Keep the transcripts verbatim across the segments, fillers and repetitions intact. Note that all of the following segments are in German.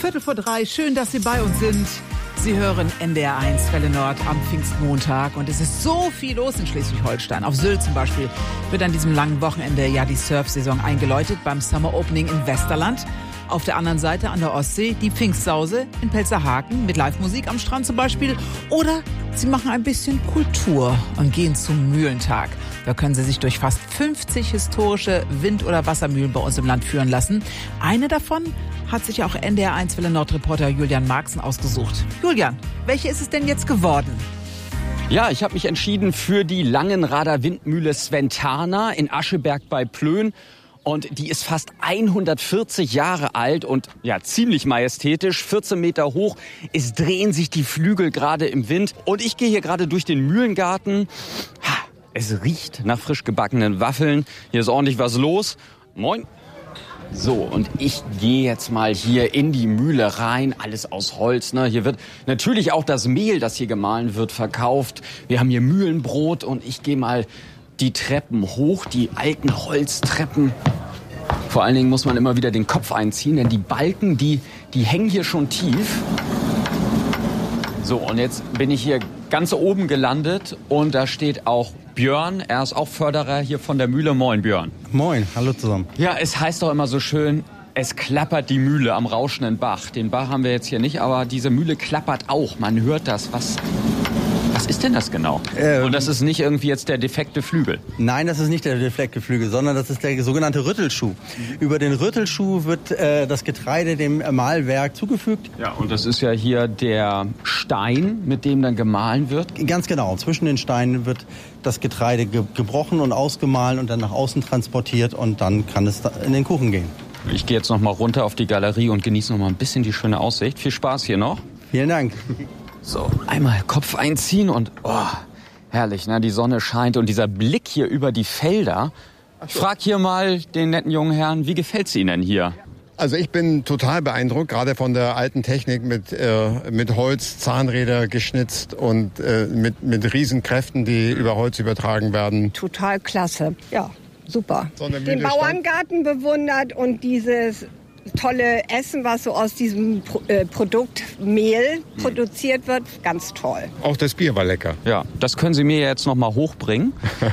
Viertel vor drei. Schön, dass Sie bei uns sind. Sie hören N D R eins Welle Nord am Pfingstmontag. Und es ist so viel los in Schleswig-Holstein. Auf Sylt zum Beispiel wird an diesem langen Wochenende ja die Surfsaison eingeläutet beim Summer Opening in Westerland. Auf der anderen Seite an der Ostsee die Pfingstsause in Pelzerhaken mit Live-Musik am Strand zum Beispiel. Oder Sie machen ein bisschen Kultur und gehen zum Mühlentag. Da können Sie sich durch fast fünfzig historische Wind- oder Wassermühlen bei uns im Land führen lassen. Eine davon hat sich auch N D R eins Welle Nord-Reporter Julian Marxen ausgesucht. Julian, welche ist es denn jetzt geworden? Ja, ich habe mich entschieden für die Langenrader Windmühle Sventana in Ascheberg bei Plön. Und die ist fast hundertvierzig Jahre alt und ja ziemlich majestätisch, vierzehn Meter hoch. Es drehen sich die Flügel gerade im Wind. Und ich gehe hier gerade durch den Mühlengarten. Es riecht nach frisch gebackenen Waffeln. Hier ist ordentlich was los. Moin. So, und ich gehe jetzt mal hier in die Mühle rein. Alles aus Holz, ne? Hier wird natürlich auch das Mehl, das hier gemahlen wird, verkauft. Wir haben hier Mühlenbrot und ich gehe mal die Treppen hoch, die alten Holztreppen. Vor allen Dingen muss man immer wieder den Kopf einziehen, denn die Balken, die, die hängen hier schon tief. So, und jetzt bin ich hier ganz oben gelandet und da steht auch Björn. Er ist auch Förderer hier von der Mühle. Moin, Björn. Moin, hallo zusammen. Ja, es heißt doch immer so schön, es klappert die Mühle am rauschenden Bach. Den Bach haben wir jetzt hier nicht, aber diese Mühle klappert auch. Man hört das. Was... Was ist denn das genau? Ähm, Und das ist nicht irgendwie jetzt der defekte Flügel? Nein, das ist nicht der defekte Flügel, sondern das ist der sogenannte Rüttelschuh. Über den Rüttelschuh wird äh, das Getreide dem Mahlwerk zugefügt. Ja, und das ist ja hier der Stein, mit dem dann gemahlen wird? Ganz genau. Zwischen den Steinen wird das Getreide ge- gebrochen und ausgemahlen und dann nach außen transportiert und dann kann es in den Kuchen gehen. Ich gehe jetzt noch mal runter auf die Galerie und genieße noch mal ein bisschen die schöne Aussicht. Viel Spaß hier noch. Vielen Dank. So, einmal Kopf einziehen und oh, herrlich, ne? Die Sonne scheint und dieser Blick hier über die Felder. Ich frage hier mal den netten jungen Herrn, wie gefällt's Ihnen denn hier? Also ich bin total beeindruckt, gerade von der alten Technik mit, äh, mit Holz, Zahnräder geschnitzt und äh, mit, mit Riesenkräften, die über Holz übertragen werden. Total klasse, ja, super. So eine Den Mühle Bauerngarten bewundert und dieses tolle Essen, was so aus diesem Pro- äh, Produkt Mehl produziert wird, ganz toll. Auch das Bier war lecker. Ja, das können Sie mir jetzt noch mal hochbringen.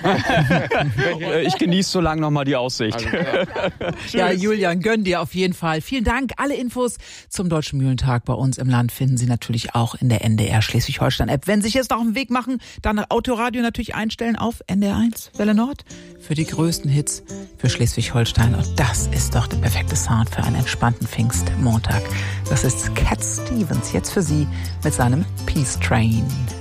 Ich genieße so lange noch mal die Aussicht. Ja, Julian, gönn dir auf jeden Fall. Vielen Dank. Alle Infos zum Deutschen Mühlentag bei uns im Land finden Sie natürlich auch in der N D R Schleswig-Holstein-App. Wenn Sie sich jetzt noch auf den Weg machen, dann Autoradio natürlich einstellen auf N D R eins Welle Nord für die größten Hits für Schleswig-Holstein. Und das ist doch der perfekte Sound für einen entspannten Pfingstmontag. Das ist Cat Stevens jetzt für Sie mit seinem Peace Train.